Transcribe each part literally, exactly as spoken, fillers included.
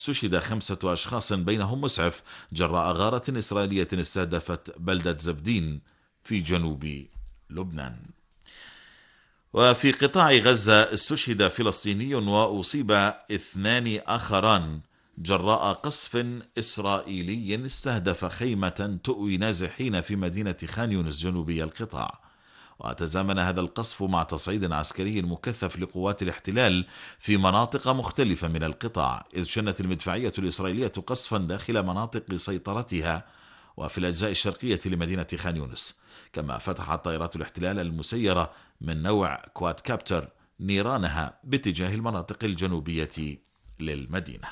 استشهد خمسة أشخاص بينهم مسعف جراء غارة إسرائيلية استهدفت بلدة زبدين في جنوب لبنان. وفي قطاع غزة استشهد فلسطيني وأصيب اثنان آخران جراء قصف إسرائيلي استهدف خيمة تؤوي نازحين في مدينة خان يونس جنوبي القطاع. وتزامن هذا القصف مع تصعيد عسكري مكثف لقوات الاحتلال في مناطق مختلفة من القطاع، إذ شنت المدفعية الإسرائيلية قصفا داخل مناطق سيطرتها وفي الأجزاء الشرقية لمدينة خان يونس. كما فتحت طائرات الاحتلال المسيرة من نوع كواد كابتر نيرانها باتجاه المناطق الجنوبية للمدينة.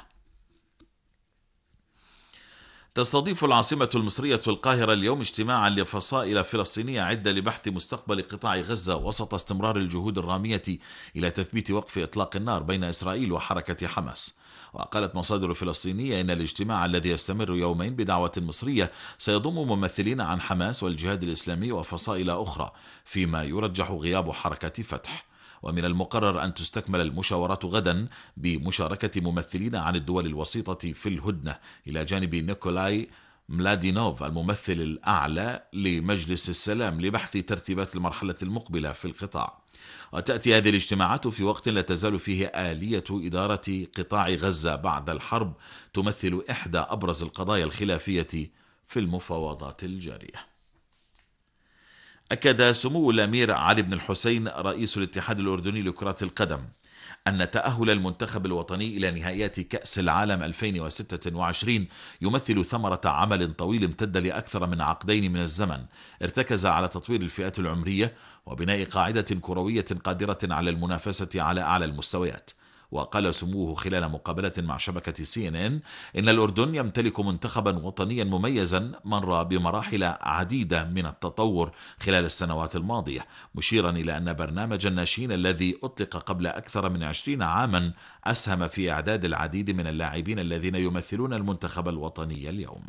تستضيف العاصمة المصرية القاهرة اليوم اجتماعا لفصائل فلسطينية عدة لبحث مستقبل قطاع غزة وسط استمرار الجهود الرامية إلى تثبيت وقف إطلاق النار بين إسرائيل وحركة حماس. وقالت مصادر فلسطينية إن الاجتماع الذي يستمر يومين بدعوة مصرية سيضم ممثلين عن حماس والجهاد الإسلامي وفصائل أخرى، فيما يرجح غياب حركة فتح. ومن المقرر أن تستكمل المشاورات غدا بمشاركة ممثلين عن الدول الوسيطة في الهدنة إلى جانب نيكولاي ملادينوف الممثل الأعلى لمجلس السلام لبحث ترتيبات المرحلة المقبلة في القطاع. وتأتي هذه الاجتماعات في وقت لا تزال فيه آلية إدارة قطاع غزة بعد الحرب تمثل إحدى أبرز القضايا الخلافية في المفاوضات الجارية. أكد سمو الأمير علي بن الحسين رئيس الاتحاد الأردني لكرة القدم أن تأهل المنتخب الوطني إلى نهائيات كأس العالم ألفين وستة وعشرين يمثل ثمرة عمل طويل امتد لأكثر من عقدين من الزمن، ارتكز على تطوير الفئات العمرية وبناء قاعدة كروية قادرة على المنافسة على أعلى المستويات. وقال سموه خلال مقابلة مع شبكة سي إن إن إن الأردن يمتلك منتخبا وطنيا مميزا مر بمراحل عديدة من التطور خلال السنوات الماضية، مشيرا إلى أن برنامج الناشئين الذي أطلق قبل أكثر من عشرين عاما أسهم في إعداد العديد من اللاعبين الذين يمثلون المنتخب الوطني اليوم.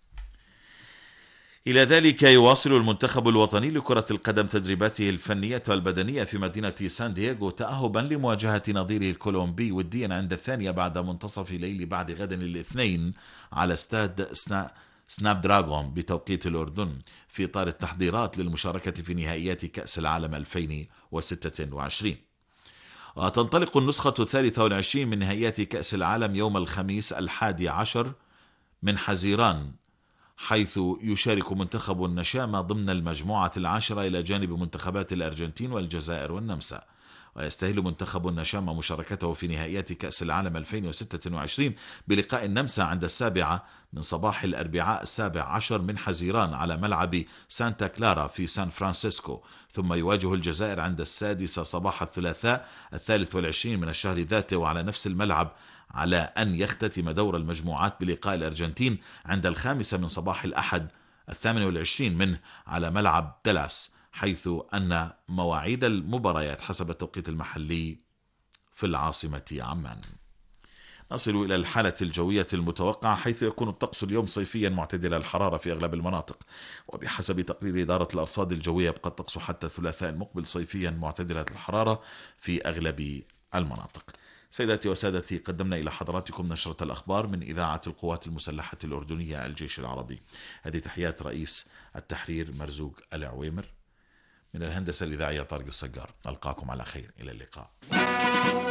إلى ذلك يواصل المنتخب الوطني لكرة القدم تدريباته الفنية والبدنية في مدينة سان دييغو تأهبا لمواجهة نظيره الكولومبي وديا عند الثانية بعد منتصف ليل بعد غد الاثنين على استاد سنا سناب دراغون بتوقيت الأردن، في إطار التحضيرات للمشاركة في نهائيات كأس العالم ألفين وستة وعشرين. وتنطلق النسخة الثالثة والعشرين من نهائيات كأس العالم يوم الخميس الحادي عشر من حزيران، حيث يشارك منتخب النشامة ضمن المجموعة العاشرة إلى جانب منتخبات الأرجنتين والجزائر والنمسا. ويستهل منتخب النشامة مشاركته في نهائيات كأس العالم ألفين وستة وعشرين بلقاء النمسا عند السابعة من صباح الأربعاء السابع عشر من حزيران على ملعب سانتا كلارا في سان فرانسيسكو، ثم يواجه الجزائر عند السادسة صباح الثلاثاء الثالث والعشرين من الشهر ذاته وعلى نفس الملعب، على أن يختتم دور المجموعات بلقاء الأرجنتين عند الخامسة من صباح الأحد الثامن والعشرين منه على ملعب دالاس، حيث أن مواعيد المباريات حسب التوقيت المحلي في العاصمة عمان. نصل إلى الحالة الجوية المتوقعة، حيث يكون الطقس اليوم صيفيا معتدل الحرارة في أغلب المناطق، وبحسب تقرير إدارة الأرصاد الجوية يبقى الطقس حتى الثلاثاء المقبل صيفيا معتدل الحرارة في أغلب المناطق. سيداتي وسادتي، قدمنا إلى حضراتكم نشرة الأخبار من إذاعة القوات المسلحة الأردنية الجيش العربي. هذه تحيات رئيس التحرير مرزوق العويمر، من الهندسة الإذاعية طارق السجار. نلقاكم على خير، إلى اللقاء.